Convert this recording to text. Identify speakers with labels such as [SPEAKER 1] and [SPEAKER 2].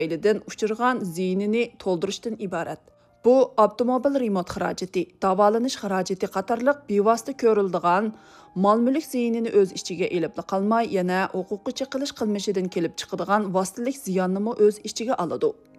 [SPEAKER 1] elidan uchirgan ziynini to'ldirishdan iborat. Bu avtomobil remont xarajati, davolanish xarajati qatorliq bevosita ko'riladigan mol-mulk ziynini o'z ichiga elib qolmay, yana huquqiy chiqilish qilmishidan kelib chiqadigan vositalik ziyonni o'z ichiga oladi.